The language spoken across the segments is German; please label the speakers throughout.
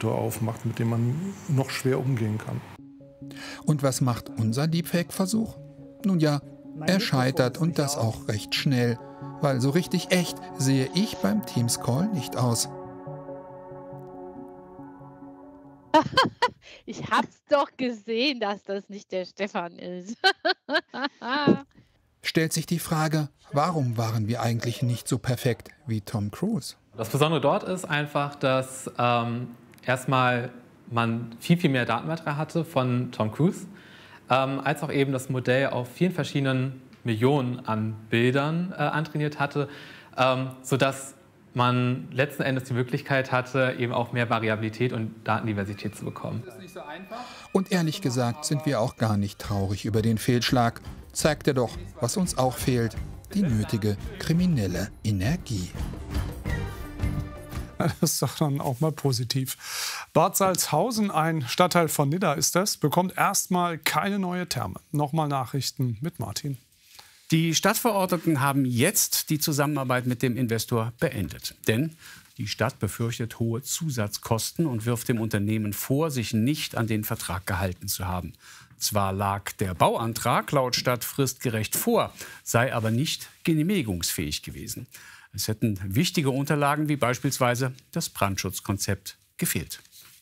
Speaker 1: Deepfake-Motor aufmacht, mit dem man noch schwer umgehen kann.
Speaker 2: Und was macht unser Deepfake-Versuch? Nun ja, er scheitert und das auch recht schnell, weil so richtig echt sehe ich beim Teams-Call nicht aus.
Speaker 3: Ich hab's doch gesehen, dass das nicht der Stefan ist.
Speaker 2: Stellt sich die Frage, warum waren wir eigentlich nicht so perfekt wie Tom Cruise?
Speaker 4: Das Besondere dort ist einfach, dass erstmal man viel, viel mehr Datenmaterial hatte von Tom Cruise, als auch eben das Modell auf vielen verschiedenen Millionen an Bildern antrainiert hatte, sodass man letzten Endes die Möglichkeit hatte, eben auch mehr Variabilität und Datendiversität zu bekommen.
Speaker 2: Und ehrlich gesagt sind wir auch gar nicht traurig über den Fehlschlag. Zeigt er doch, was uns auch fehlt, die nötige kriminelle Energie.
Speaker 1: Das ist doch dann auch mal positiv. Bad Salzhausen, ein Stadtteil von Nidda ist das, bekommt erstmal keine neue Therme. Nochmal Nachrichten mit Martin.
Speaker 5: Die Stadtverordneten haben jetzt die Zusammenarbeit mit dem Investor beendet. Denn die Stadt befürchtet hohe Zusatzkosten und wirft dem Unternehmen vor, sich nicht an den Vertrag gehalten zu haben. Zwar lag der Bauantrag laut Stadt fristgerecht vor, sei aber nicht genehmigungsfähig gewesen. Es hätten wichtige Unterlagen wie beispielsweise das Brandschutzkonzept gefehlt.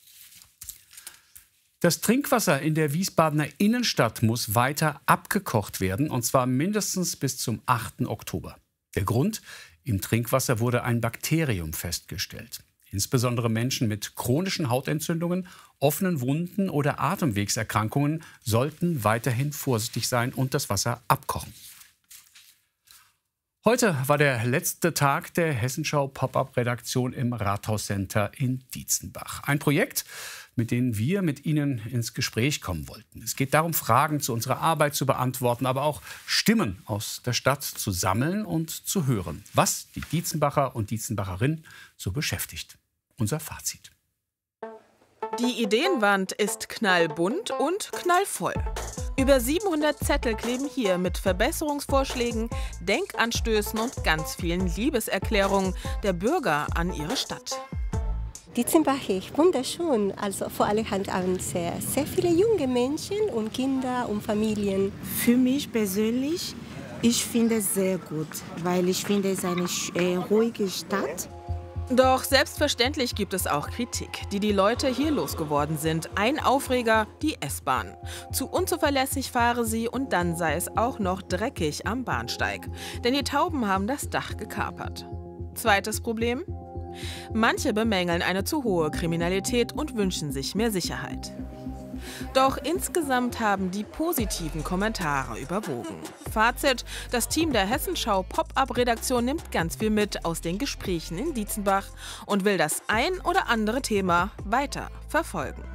Speaker 5: Das Trinkwasser in der Wiesbadener Innenstadt muss weiter abgekocht werden, und zwar mindestens bis zum 8. Oktober. Der Grund? Im Trinkwasser wurde ein Bakterium festgestellt. Insbesondere Menschen mit chronischen Hautentzündungen, offenen Wunden oder Atemwegserkrankungen sollten weiterhin vorsichtig sein und das Wasser abkochen. Heute war der letzte Tag der Hessenschau Pop-up-Redaktion im Rathauscenter in Dietzenbach. Ein Projekt, mit dem wir mit Ihnen ins Gespräch kommen wollten. Es geht darum, Fragen zu unserer Arbeit zu beantworten, aber auch Stimmen aus der Stadt zu sammeln und zu hören, was die Dietzenbacher und Dietzenbacherinnen so beschäftigt. Unser Fazit.
Speaker 6: Die Ideenwand ist knallbunt und knallvoll. Über 700 Zettel kleben hier mit Verbesserungsvorschlägen, Denkanstößen und ganz vielen Liebeserklärungen der Bürger an ihre Stadt.
Speaker 7: Dietzenbach ist wunderschön. Also vor allem haben sehr viele junge Menschen und Kinder und Familien.
Speaker 8: Für mich persönlich, ich finde es sehr gut, weil ich finde es eine ruhige Stadt.
Speaker 6: Doch selbstverständlich gibt es auch Kritik, die die Leute hier losgeworden sind. Ein Aufreger, die S-Bahn. Zu unzuverlässig fahre sie und dann sei es auch noch dreckig am Bahnsteig. Denn die Tauben haben das Dach gekapert. Zweites Problem? Manche bemängeln eine zu hohe Kriminalität und wünschen sich mehr Sicherheit. Doch insgesamt haben die positiven Kommentare überwogen. Fazit: Das Team der Hessenschau Pop-up-Redaktion nimmt ganz viel mit aus den Gesprächen in Dietzenbach und will das ein oder andere Thema weiter verfolgen.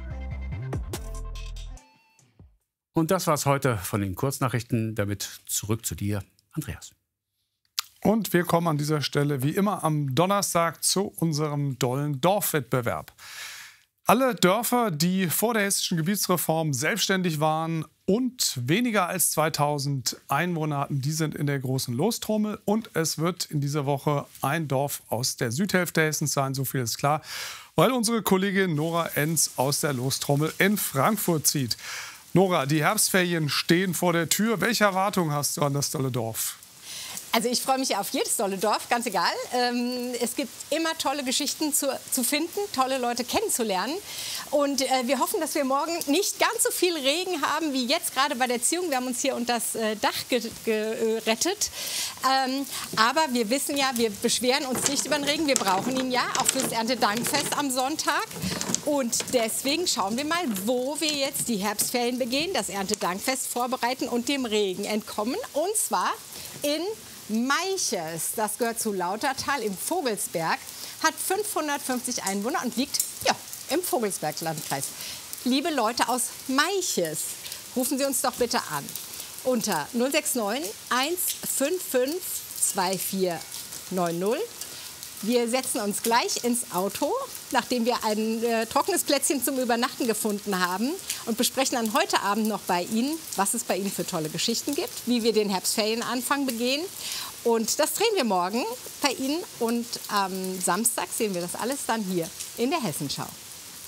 Speaker 5: Und das war's heute von den Kurznachrichten. Damit zurück zu dir, Andreas.
Speaker 1: Und wir kommen an dieser Stelle wie immer am Donnerstag zu unserem dollen Dorfwettbewerb. Alle Dörfer, die vor der hessischen Gebietsreform selbstständig waren und weniger als 2000 Einwohner hatten, die sind in der großen Lostrommel. Und es wird in dieser Woche ein Dorf aus der Südhälfte Hessens sein, so viel ist klar, weil unsere Kollegin Nora Enz aus der Lostrommel in Frankfurt zieht. Nora, die Herbstferien stehen vor der Tür. Welche Erwartungen hast du an das tolle Dorf?
Speaker 9: Also ich freue mich auf jedes tolle Dorf, ganz egal. Es gibt immer tolle Geschichten zu finden, tolle Leute kennenzulernen. Und wir hoffen, dass wir morgen nicht ganz so viel Regen haben wie jetzt gerade bei der Ziehung. Wir haben uns hier unter das Dach gerettet. Aber wir wissen ja, wir beschweren uns nicht über den Regen. Wir brauchen ihn ja auch fürs Erntedankfest am Sonntag. Und deswegen schauen wir mal, wo wir jetzt die Herbstferien begehen, das Erntedankfest vorbereiten und dem Regen entkommen. Und zwar in Meiches, das gehört zu Lautertal im Vogelsberg, hat 550 Einwohner und liegt ja, im Vogelsberg-Landkreis. Liebe Leute aus Meiches, rufen Sie uns doch bitte an unter 069 155 2490. Wir setzen uns gleich ins Auto, nachdem wir ein trockenes Plätzchen zum Übernachten gefunden haben, und besprechen dann heute Abend noch bei Ihnen, was es bei Ihnen für tolle Geschichten gibt, wie wir den Herbstferienanfang begehen. Und das drehen wir morgen bei Ihnen und am Samstag sehen wir das alles dann hier in der Hessenschau.